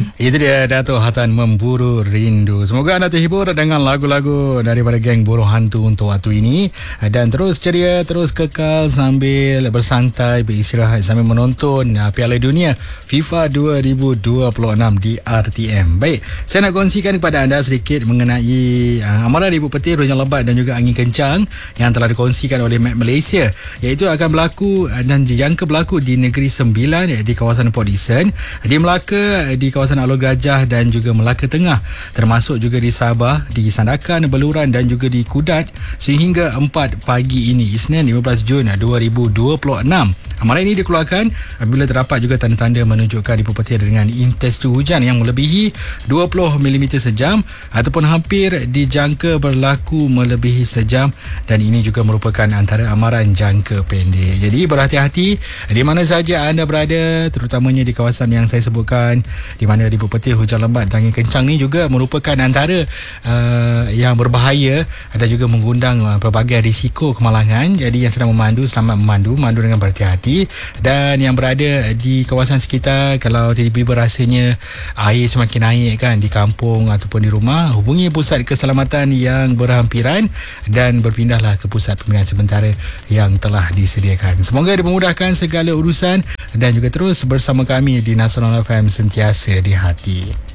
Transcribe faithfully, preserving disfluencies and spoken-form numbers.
Itu dia Dato' Hatan Memburu Rindu. Semoga anda terhibur dengan lagu-lagu daripada geng Buruh Hantu untuk waktu ini. Dan terus ceria, terus kekal sambil bersantai, beristirahat sambil menonton Piala Dunia FIFA dua ribu dua puluh enam di R T M. Baik, saya nak kongsikan kepada anda sedikit mengenai uh, amaran ribu petir, hujan lebat dan juga angin kencang yang telah dikongsikan oleh Met Malaysia, iaitu akan berlaku uh, dan dijangka berlaku di Negeri Sembilan, di kawasan Port Dickson, di Melaka, di kawasan Alor Gajah dan juga Melaka Tengah, termasuk juga di Sabah, di Sandakan, Beluran dan juga di Kudat sehingga empat pagi ini, Isnin lima belas Jun dua ribu dua puluh enam. Amaran ini dikeluarkan apabila terdapat juga tanda-tanda menunjukkan ribu petir dengan intensitas hujan yang melebihi dua puluh milimeter sejam ataupun hampir dijangka berlaku melebihi sejam, dan ini juga merupakan antara amaran jangka pendek. Jadi berhati-hati di mana saja anda berada, terutamanya di kawasan yang saya sebutkan, di mana ribu petir, hujan lebat dan angin kencang ni juga merupakan antara uh, yang berbahaya dan juga mengundang uh, pelbagai risiko kemalangan. Jadi yang sedang memandu, selamat memandu, mandu dengan berhati-hati. Dan yang berada di kawasan sekitar, kalau tiba-tiba rasanya air semakin naik kan di kampung ataupun di rumah, hubungi pusat keselamatan yang berhampiran dan berpindahlah ke pusat pembinaan sementara yang telah disediakan. Semoga dimudahkan segala urusan dan juga terus bersama kami di Nasional F M, sentiasa di hati.